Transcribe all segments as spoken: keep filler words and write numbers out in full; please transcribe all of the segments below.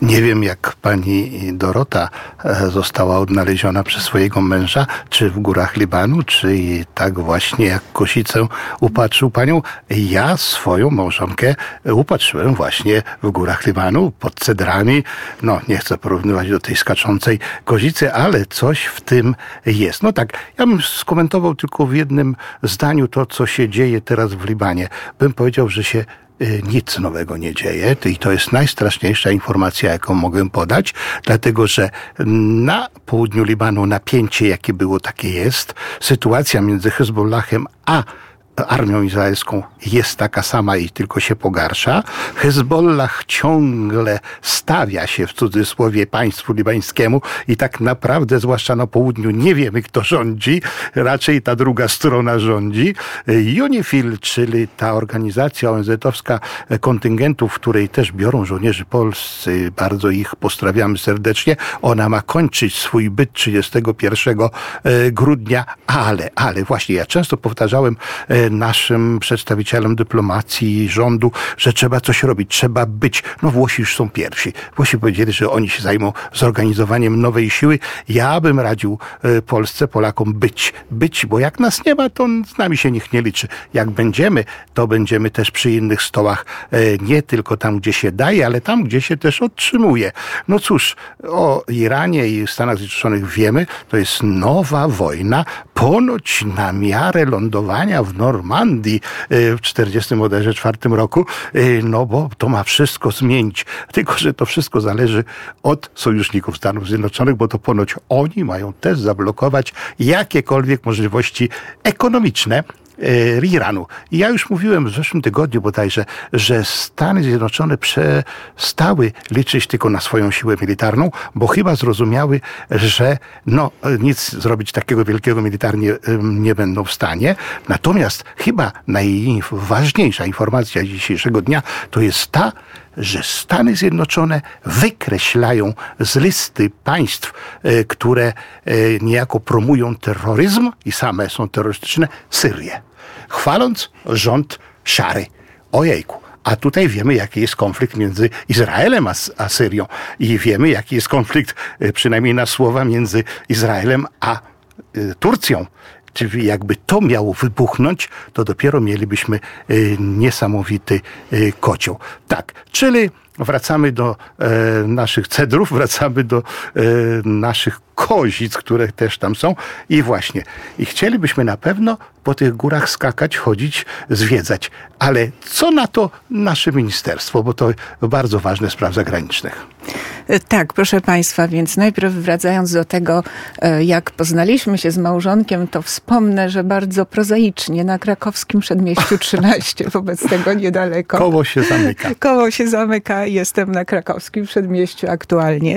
Nie wiem, jak pani Dorota została odnaleziona przez swojego męża, czy w górach Libanu, czy i tak właśnie jak Kosicę upatrzył panią. Ja swoją małżonkę upatrzyłem właśnie w górach Libanu, pod cedrami. No, nie chcę porównywać do tej skaczącej kozicy, ale coś w tym jest. No tak, ja bym skomentował tylko w jednym zdaniu to, co się dzieje teraz w Libanie. Bym powiedział, że się nic nowego nie dzieje i to jest najstraszniejsza informacja, jaką mogę podać, dlatego że na południu Libanu napięcie, jakie było, takie jest. Sytuacja między Hezbollahem a armią izraelską jest taka sama i tylko się pogarsza. Hezbollah ciągle stawia się w cudzysłowie państwu libańskiemu i tak naprawdę, zwłaszcza na południu, nie wiemy, kto rządzi. Raczej ta druga strona rządzi. UNIFIL, czyli ta organizacja O N Z-owska kontyngentów, w której też biorą żołnierze polscy, bardzo ich pozdrawiamy serdecznie. Ona ma kończyć swój byt trzydziestego pierwszego grudnia, ale, ale właśnie ja często powtarzałem naszym przedstawicielom dyplomacji i rządu, że trzeba coś robić, trzeba być. No Włosi już są pierwsi. Włosi powiedzieli, że oni się zajmą zorganizowaniem nowej siły. Ja bym radził Polsce, Polakom być. Być, bo jak nas nie ma, to z nami się nikt nie liczy. Jak będziemy, to będziemy też przy innych stołach, nie tylko tam, gdzie się daje, ale tam, gdzie się też otrzymuje. No cóż, o Iranie i Stanach Zjednoczonych wiemy, to jest nowa wojna, ponoć na miarę lądowania w Normandii w czterdziestym czwartym roku, no bo to ma wszystko zmienić. Tylko że to wszystko zależy od sojuszników Stanów Zjednoczonych, bo to ponoć oni mają też zablokować jakiekolwiek możliwości ekonomiczne Iranu. I ja już mówiłem w zeszłym tygodniu bodajże, że Stany Zjednoczone przestały liczyć tylko na swoją siłę militarną, bo chyba zrozumiały, że no nic zrobić takiego wielkiego militarnie nie będą w stanie. Natomiast chyba najważniejsza informacja dzisiejszego dnia to jest ta, że Stany Zjednoczone wykreślają z listy państw, które niejako promują terroryzm i same są terrorystyczne, Syrię. Chwaląc rząd szary. Ojejku. A tutaj wiemy, jaki jest konflikt między Izraelem a, a Syrią. I wiemy, jaki jest konflikt, przynajmniej na słowa, między Izraelem a y, Turcją. Czyli jakby to miało wybuchnąć, to dopiero mielibyśmy y, niesamowity y, kocioł. Tak, czyli wracamy do e, naszych cedrów, wracamy do e, naszych kozic, które też tam są. I właśnie, i chcielibyśmy na pewno po tych górach skakać, chodzić, zwiedzać. Ale co na to nasze ministerstwo, bo to bardzo ważne spraw zagranicznych. Tak, proszę Państwa, więc najpierw wracając do tego, jak poznaliśmy się z małżonkiem, to wspomnę, że bardzo prozaicznie na krakowskim Przedmieściu trzynaście, wobec tego niedaleko. Koło się zamyka. Koło się zamyka, jestem na krakowskim Przedmieściu aktualnie,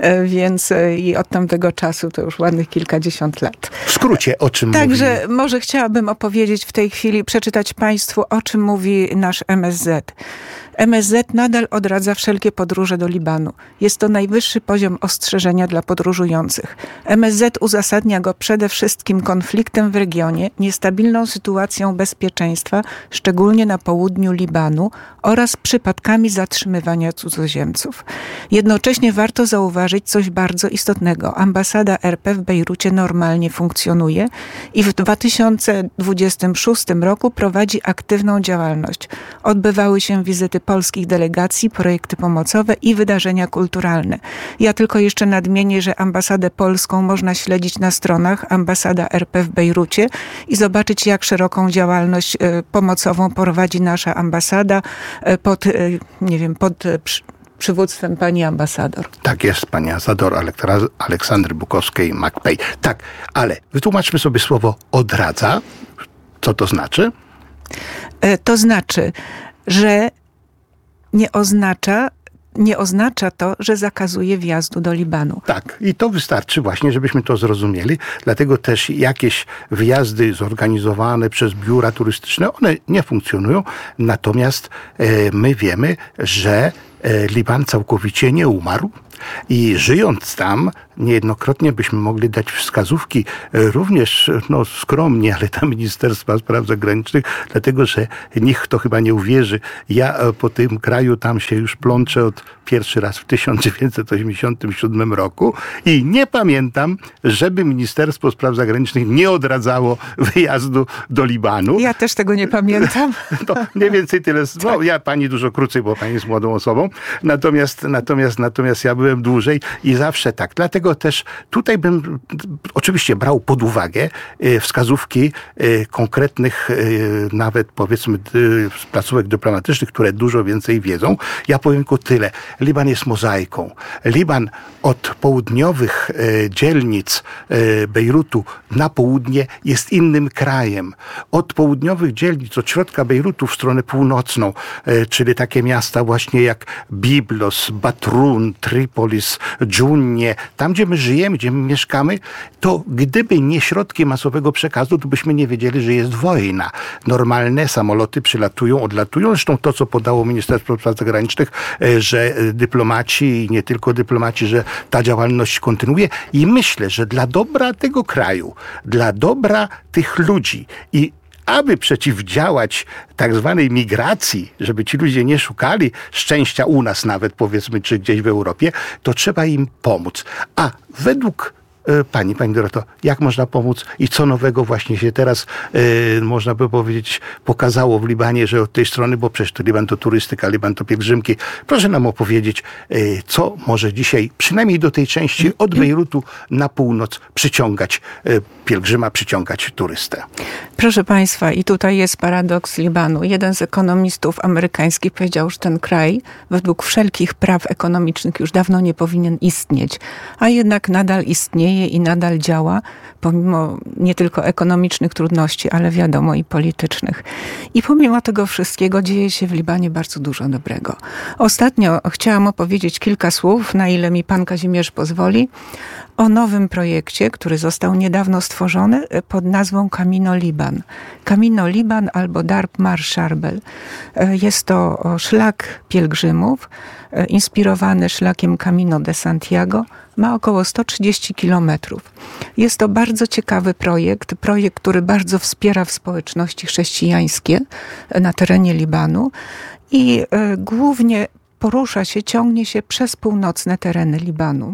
więc i od tamtego czasu to już ładnych kilkadziesiąt lat. W skrócie, o czym Także mówi? może chciałabym opowiedzieć w tej chwili, przeczytać Państwu, o czym mówi nasz M S Z. M S Z nadal odradza wszelkie podróże do Libanu. Jest to najwyższy poziom ostrzeżenia dla podróżujących. M S Z uzasadnia go przede wszystkim konfliktem w regionie, niestabilną sytuacją bezpieczeństwa, szczególnie na południu Libanu, oraz przypadkami zatrzymywania cudzoziemców. Jednocześnie warto zauważyć coś bardzo istotnego. Ambasada R P w Bejrucie normalnie funkcjonuje i w dwa tysiące dwudziestym szóstym roku prowadzi aktywną działalność. Odbywały się wizyty polskich delegacji, projekty pomocowe i wydarzenia kulturalne. Ja tylko jeszcze nadmienię, że ambasadę polską można śledzić na stronach Ambasada R P w Bejrucie i zobaczyć, jak szeroką działalność pomocową prowadzi nasza ambasada pod, nie wiem, pod przywództwem pani ambasador. Tak jest, pani ambasador Aleksandry Bukowskiej-McPay. Tak, ale wytłumaczmy sobie słowo odradza. Co to znaczy? To znaczy, że nie oznacza, nie oznacza to, że zakazuje wjazdu do Libanu. Tak, i to wystarczy właśnie, żebyśmy to zrozumieli. Dlatego też jakieś wyjazdy zorganizowane przez biura turystyczne, one nie funkcjonują. Natomiast e, my wiemy, że e, Liban całkowicie nie umarł. I żyjąc tam, niejednokrotnie byśmy mogli dać wskazówki również no, skromnie, ale dla Ministerstwa Spraw Zagranicznych, dlatego że nikt to chyba nie uwierzy. Ja po tym kraju tam się już plączę od pierwszy raz w tysiąc dziewięćset osiemdziesiątym siódmym roku i nie pamiętam, żeby Ministerstwo Spraw Zagranicznych nie odradzało wyjazdu do Libanu. Ja też tego nie pamiętam. To mniej więcej tyle. No, ja pani dużo krócej, bo pani jest młodą osobą. Natomiast, natomiast, natomiast ja byłem dłużej i zawsze tak. Dlatego też tutaj bym oczywiście brał pod uwagę wskazówki konkretnych, nawet powiedzmy placówek dyplomatycznych, które dużo więcej wiedzą. Ja powiem tylko tyle. Liban jest mozaiką. Liban od południowych dzielnic Bejrutu na południe jest innym krajem. Od południowych dzielnic, od środka Bejrutu w stronę północną, czyli takie miasta właśnie jak Biblos, Batrun, Tripolis, Dżunnie, tam gdzie my żyjemy, gdzie my mieszkamy, to gdyby nie środki masowego przekazu, to byśmy nie wiedzieli, że jest wojna. Normalne samoloty przylatują, odlatują. Zresztą to, co podało Ministerstwo Spraw Zagranicznych, że dyplomaci i nie tylko dyplomaci, że ta działalność kontynuuje. I myślę, że dla dobra tego kraju, dla dobra tych ludzi i aby przeciwdziałać tak zwanej migracji, żeby ci ludzie nie szukali szczęścia u nas nawet, powiedzmy, czy gdzieś w Europie, to trzeba im pomóc. A według Pani, Pani Doroto, jak można pomóc i co nowego właśnie się teraz, e, można by powiedzieć, pokazało w Libanie, że od tej strony, bo przecież to Liban to turystyka, Liban to pielgrzymki. Proszę nam opowiedzieć, e, co może dzisiaj, przynajmniej do tej części od Bejrutu na północ przyciągać e, pielgrzyma, przyciągać turystę. Proszę Państwa, i tutaj jest paradoks Libanu. Jeden z ekonomistów amerykańskich powiedział, że ten kraj według wszelkich praw ekonomicznych już dawno nie powinien istnieć, a jednak nadal istnieje i nadal działa, pomimo nie tylko ekonomicznych trudności, ale wiadomo i politycznych. I pomimo tego wszystkiego dzieje się w Libanie bardzo dużo dobrego. Ostatnio chciałam opowiedzieć kilka słów, na ile mi pan Kazimierz pozwoli, o nowym projekcie, który został niedawno stworzony pod nazwą Camino Liban. Camino Liban albo Darb Mar Sharbel. Jest to szlak pielgrzymów, inspirowany szlakiem Camino de Santiago. Ma około sto trzydzieści kilometrów. Jest to bardzo ciekawy projekt, projekt, który bardzo wspiera w społeczności chrześcijańskie na terenie Libanu i głównie porusza się, ciągnie się przez północne tereny Libanu.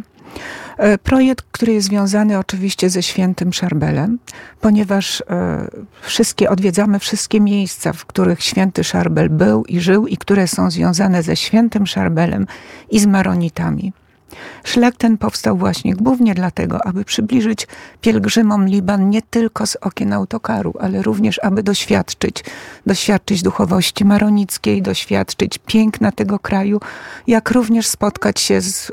Projekt, który jest związany oczywiście ze Świętym Szarbelem, ponieważ wszystkie, odwiedzamy wszystkie miejsca, w których Święty Szarbel był i żył i które są związane ze Świętym Szarbelem i z Maronitami. Szlak ten powstał właśnie głównie dlatego, aby przybliżyć pielgrzymom Liban nie tylko z okien autokaru, ale również aby doświadczyć, doświadczyć duchowości maronickiej, doświadczyć piękna tego kraju, jak również spotkać się z,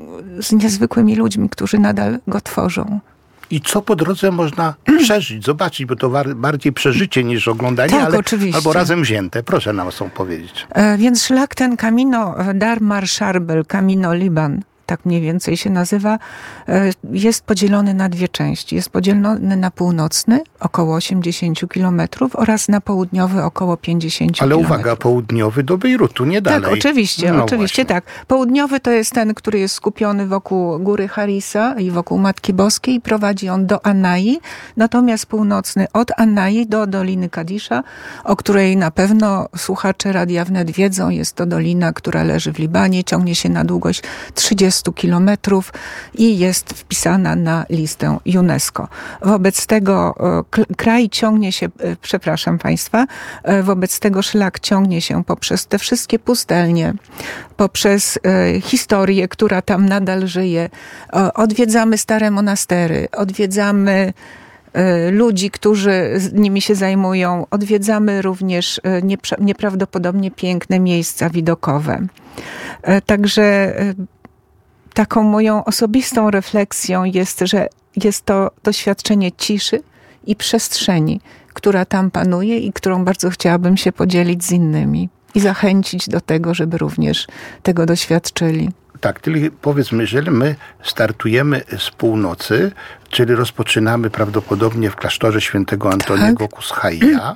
z niezwykłymi ludźmi, którzy nadal go tworzą. I co po drodze można przeżyć, zobaczyć, bo to bardziej przeżycie niż oglądanie, tak, ale oczywiście. Albo razem wzięte. Proszę nam o tym powiedzieć. E, więc szlak ten Camino Darb Mar Sharbel, Camino Liban, tak mniej więcej się nazywa, jest podzielony na dwie części. Jest podzielony na północny, około osiemdziesiąt kilometrów oraz na południowy, około pięćdziesiąt kilometrów. Ale uwaga, południowy do Bejrutu, nie dalej. Tak, oczywiście, no oczywiście właśnie. tak. Południowy to jest ten, który jest skupiony wokół góry Harisa i wokół Matki Boskiej i prowadzi on do Anai. Natomiast północny od Anai do Doliny Kadisza, o której na pewno słuchacze Radia Wnet wiedzą. Jest to dolina, która leży w Libanie, ciągnie się na długość trzydzieści kilometrów i jest wpisana na listę UNESCO. Wobec tego kraj ciągnie się, przepraszam Państwa, wobec tego szlak ciągnie się poprzez te wszystkie pustelnie, poprzez historię, która tam nadal żyje. Odwiedzamy stare monastery, odwiedzamy ludzi, którzy nimi się zajmują. Odwiedzamy również nieprawdopodobnie piękne miejsca widokowe. Także taką moją osobistą refleksją jest, że jest to doświadczenie ciszy i przestrzeni, która tam panuje i którą bardzo chciałabym się podzielić z innymi. I zachęcić do tego, żeby również tego doświadczyli. Tak, czyli powiedzmy, jeżeli my startujemy z północy, czyli rozpoczynamy prawdopodobnie w klasztorze świętego Antoniego tak. Kushaija,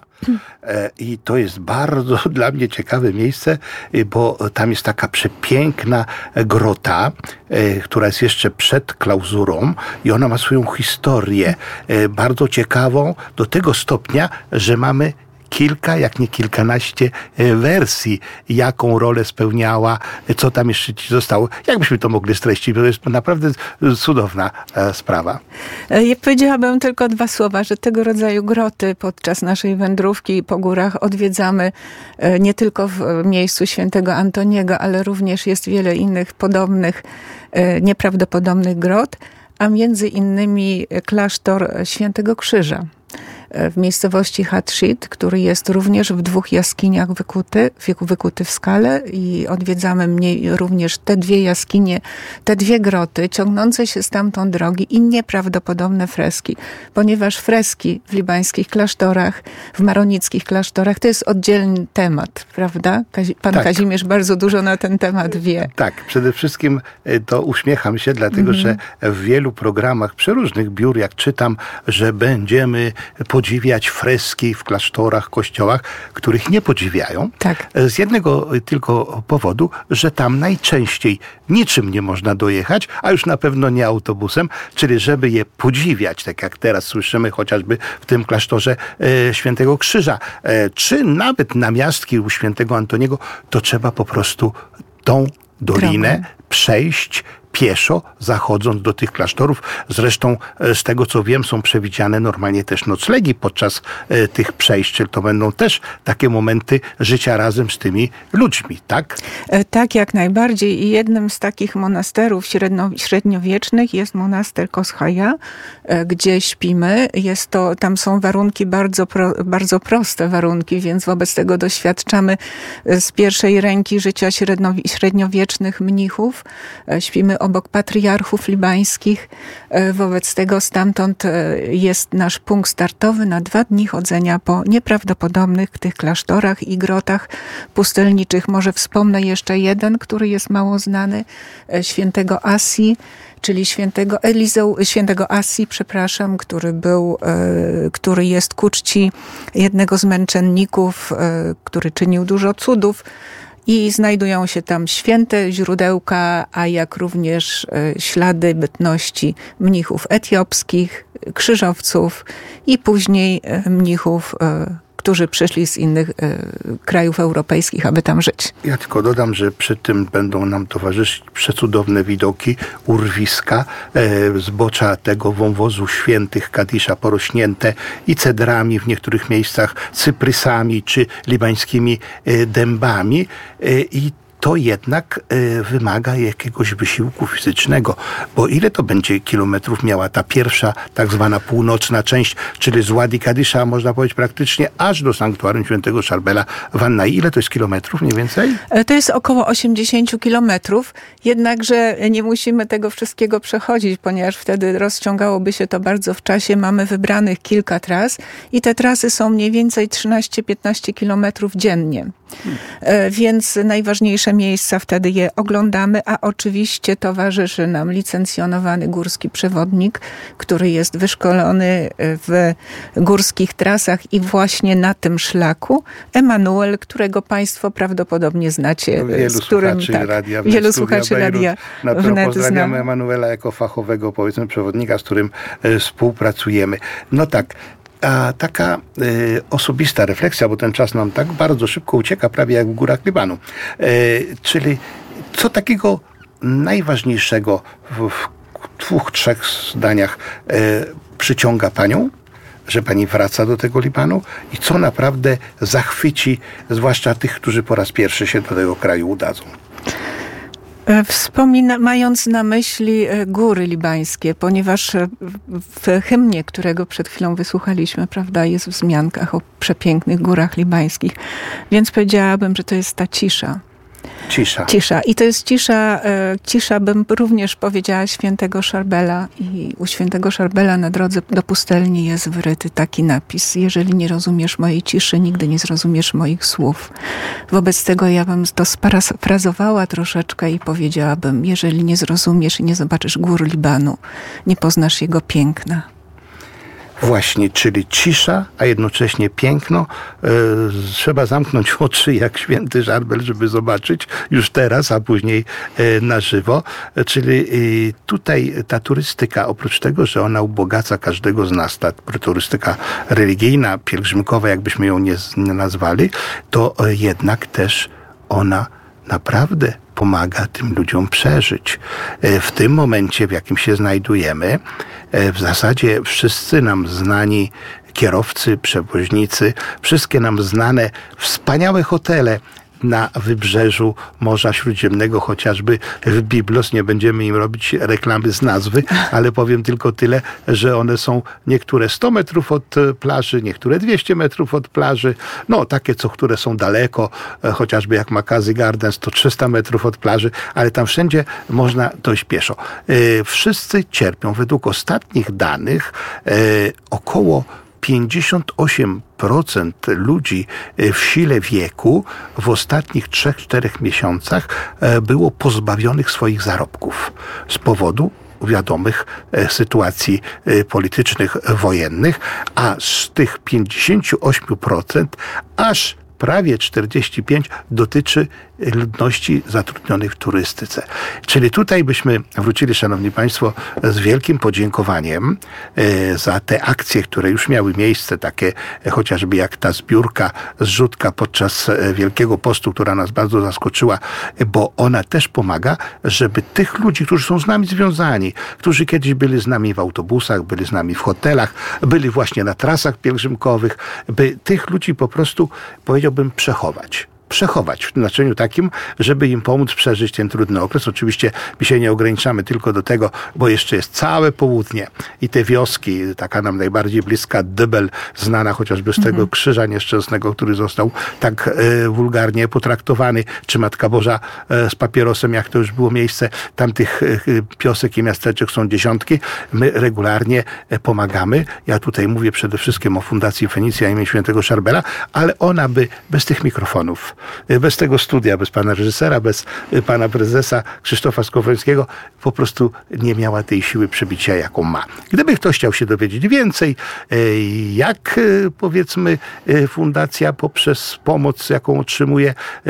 i to jest bardzo dla mnie ciekawe miejsce, bo tam jest taka przepiękna grota, która jest jeszcze przed klauzurą i ona ma swoją historię bardzo ciekawą do tego stopnia, że mamy kilka, jak nie kilkanaście wersji, jaką rolę spełniała, co tam jeszcze ci zostało. Jakbyśmy to mogli streścić? To jest naprawdę cudowna sprawa. Ja powiedziałabym tylko dwa słowa, że tego rodzaju groty podczas naszej wędrówki po górach odwiedzamy nie tylko w miejscu świętego Antoniego, ale również jest wiele innych podobnych, nieprawdopodobnych grot, a między innymi klasztor Świętego Krzyża w miejscowości Hatshit, który jest również w dwóch jaskiniach wykuty, wykuty w skale i odwiedzamy mniej również te dwie jaskinie, te dwie groty, ciągnące się stamtąd drogi i nieprawdopodobne freski, ponieważ freski w libańskich klasztorach, w maronickich klasztorach, to jest oddzielny temat, prawda? Pan tak. Kazimierz bardzo dużo na ten temat wie. Tak, przede wszystkim to uśmiecham się, dlatego mm-hmm. że w wielu programach przeróżnych biur, jak czytam, że będziemy podziwiać freski w klasztorach, kościołach, których nie podziwiają. Tak. Z jednego tylko powodu, że tam najczęściej niczym nie można dojechać, a już na pewno nie autobusem, czyli żeby je podziwiać, tak jak teraz słyszymy chociażby w tym klasztorze e, Świętego Krzyża, e, czy nawet namiastki u Świętego Antoniego, to trzeba po prostu tą dolinę Drogę. przejść pieszo, zachodząc do tych klasztorów. Zresztą z tego, co wiem, są przewidziane normalnie też noclegi podczas e, tych przejść. To będą też takie momenty życia razem z tymi ludźmi, tak? E, tak, jak najbardziej. I jednym z takich monasterów średnio, średniowiecznych jest monaster Kushaija, e, gdzie śpimy. Jest to, tam są warunki bardzo, pro, bardzo proste warunki, więc wobec tego doświadczamy z pierwszej ręki życia średnio, średniowiecznych mnichów. E, śpimy obok patriarchów libańskich. Wobec tego stamtąd jest nasz punkt startowy na dwa dni chodzenia po nieprawdopodobnych tych klasztorach i grotach pustelniczych. Może wspomnę jeszcze jeden, który jest mało znany, świętego Assi, czyli świętego Elizeu, świętego Assi, przepraszam, który był, który jest ku czci jednego z męczenników, który czynił dużo cudów. I znajdują się tam święte źródełka, a jak również ślady bytności mnichów etiopskich, krzyżowców i później mnichów, którzy przyszli z innych krajów europejskich, aby tam żyć. Ja tylko dodam, że przy tym będą nam towarzyszyć przecudowne widoki, urwiska, zbocza tego wąwozu świętych Kadisza porośnięte i cedrami, w niektórych miejscach cyprysami czy libańskimi dębami i to jednak y, wymaga jakiegoś wysiłku fizycznego, bo ile to będzie kilometrów miała ta pierwsza tak zwana północna część, czyli z Wadi Kadisza, można powiedzieć praktycznie aż do sanktuarium świętego Szarbela w Annai. Ile to jest kilometrów mniej więcej? To jest około osiemdziesiąt kilometrów, jednakże nie musimy tego wszystkiego przechodzić, ponieważ wtedy rozciągałoby się to bardzo w czasie. Mamy wybranych kilka tras i te trasy są mniej więcej trzynaście piętnaście kilometrów dziennie. Hmm. Więc najważniejsze miejsca wtedy je oglądamy, a oczywiście towarzyszy nam licencjonowany górski przewodnik, który jest wyszkolony w górskich trasach i właśnie na tym szlaku Emanuel, którego Państwo prawdopodobnie znacie. Wielu z którym, słuchaczy tak, radia wielu słuchaczy radia wnet pozdrawiamy Emanuela jako fachowego, powiedzmy, przewodnika, z którym e, współpracujemy. No tak. A taka y, osobista refleksja, bo ten czas nam tak bardzo szybko ucieka, prawie jak w górach Libanu. Y, czyli co takiego najważniejszego w, w dwóch, trzech zdaniach y, przyciąga Panią, że Pani wraca do tego Libanu i co naprawdę zachwyci, zwłaszcza tych, którzy po raz pierwszy się do tego kraju udadzą? Wspomina, mając na myśli góry libańskie, ponieważ w hymnie, którego przed chwilą wysłuchaliśmy, prawda, jest w wzmiankach o przepięknych górach libańskich, więc powiedziałabym, że to jest ta cisza. Cisza. Cisza. I to jest cisza, e, cisza bym również powiedziała świętego Szarbela. I u świętego Szarbela na drodze do pustelni jest wyryty taki napis: jeżeli nie rozumiesz mojej ciszy, nigdy nie zrozumiesz moich słów. Wobec tego ja bym to sparafrazowała troszeczkę i powiedziałabym: jeżeli nie zrozumiesz i nie zobaczysz gór Libanu, nie poznasz jego piękna. Właśnie, czyli cisza, a jednocześnie piękno. E, trzeba zamknąć oczy jak święty Szarbel, żeby zobaczyć już teraz, a później e, na żywo. E, czyli e, tutaj ta turystyka, oprócz tego, że ona ubogaca każdego z nas, ta turystyka religijna, pielgrzymkowa, jakbyśmy ją nie, nie nazwali, to e, jednak też ona naprawdę pomaga tym ludziom przeżyć. W tym momencie, w jakim się znajdujemy, w zasadzie wszyscy nam znani kierowcy, przewoźnicy, wszystkie nam znane wspaniałe hotele na wybrzeżu Morza Śródziemnego, chociażby w Biblos. Nie będziemy im robić reklamy z nazwy, ale powiem tylko tyle, że one są niektóre sto metrów od plaży, niektóre dwieście metrów od plaży. No, takie, co, które są daleko, chociażby jak Makazy Gardens, to trzysta metrów od plaży, ale tam wszędzie można dojść pieszo. Wszyscy cierpią. Według ostatnich danych około pięćdziesiąt osiem procent ludzi w sile wieku w ostatnich trzech czterech miesiącach było pozbawionych swoich zarobków z powodu wiadomych sytuacji politycznych, wojennych, a z tych pięćdziesiąt osiem procent aż prawie czterdzieści pięć procent dotyczy ludności zatrudnionej w turystyce. Czyli tutaj byśmy wrócili, szanowni państwo, z wielkim podziękowaniem e, za te akcje, które już miały miejsce, takie e, chociażby jak ta zbiórka, zrzutka podczas e, Wielkiego Postu, która nas bardzo zaskoczyła, e, bo ona też pomaga, żeby tych ludzi, którzy są z nami związani, którzy kiedyś byli z nami w autobusach, byli z nami w hotelach, byli właśnie na trasach pielgrzymkowych, by tych ludzi po prostu, powiedziałbym, przechować. Przechować w znaczeniu takim, żeby im pomóc przeżyć ten trudny okres. Oczywiście my się nie ograniczamy tylko do tego, bo jeszcze jest całe południe i te wioski, taka nam najbardziej bliska Dybel, znana chociażby z tego mhm. krzyża nieszczęsnego, który został tak e, wulgarnie potraktowany, czy Matka Boża e, z papierosem, jak to już było miejsce. Tam tych e, piosek i miasteczek są dziesiątki. My regularnie e, pomagamy. Ja tutaj mówię przede wszystkim o Fundacji Fenicja imienia świętego Szarbela, ale ona by bez tych mikrofonów, bez tego studia, bez pana reżysera, bez pana prezesa Krzysztofa Skowrońskiego po prostu nie miała tej siły przebicia, jaką ma. Gdyby ktoś chciał się dowiedzieć więcej, jak powiedzmy fundacja poprzez pomoc, jaką otrzymuje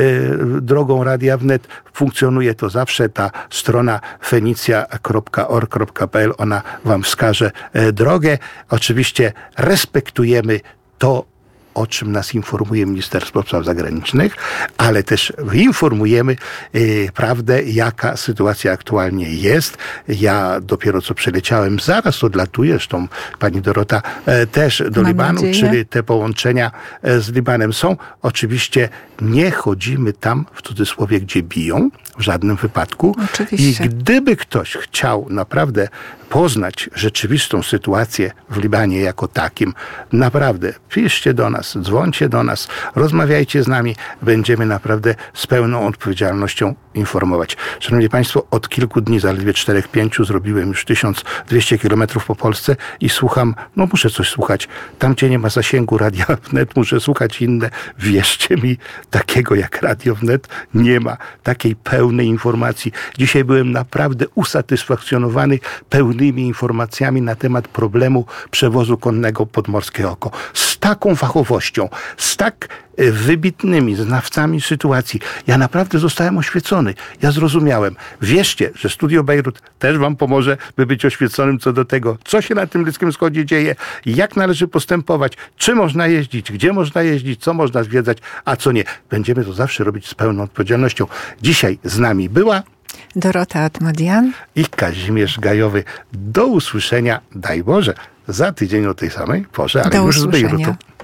drogą Radia Wnet, funkcjonuje to zawsze. Ta strona fenicja kropka org kropka p l, ona wam wskaże drogę. Oczywiście respektujemy to, o czym nas informuje Ministerstwo Spraw Zagranicznych, ale też informujemy y, prawdę, jaka sytuacja aktualnie jest. Ja dopiero co przyleciałem, zaraz odlatuję, zresztą pani Dorota e, też do Mam Libanu, nadzieję. Czyli te połączenia e, z Libanem są. Oczywiście nie chodzimy tam, w cudzysłowie, gdzie biją, w żadnym wypadku. Oczywiście. I gdyby ktoś chciał naprawdę poznać rzeczywistą sytuację w Libanie jako takim, naprawdę piszcie do nas, dzwońcie do nas, rozmawiajcie z nami, będziemy naprawdę z pełną odpowiedzialnością informować. Szanowni państwo, od kilku dni, zaledwie czterech, pięciu, zrobiłem już tysiąc dwieście kilometrów po Polsce i słucham, no muszę coś słuchać. Tam, gdzie nie ma zasięgu Radia Wnet, muszę słuchać inne. Wierzcie mi, takiego jak Radio Wnet nie ma. Takiej pełnej informacji. Dzisiaj byłem naprawdę usatysfakcjonowany pełnymi informacjami na temat problemu przewozu konnego Podmorskie Oko. Z taką fachowością, z tak wybitnymi znawcami sytuacji. Ja naprawdę zostałem oświecony. Ja zrozumiałem. Wierzcie, że Studio Bejrut też wam pomoże, by być oświeconym co do tego, co się na tym Bliskim Wschodzie dzieje, jak należy postępować, czy można jeździć, gdzie można jeździć, co można zwiedzać, a co nie. Będziemy to zawsze robić z pełną odpowiedzialnością. Dzisiaj z nami była Dorota Atmadian i Kazimierz Gajowy. Do usłyszenia, daj Boże, za tydzień o tej samej porze, ale Do już usłyszenia. z Bejrutu.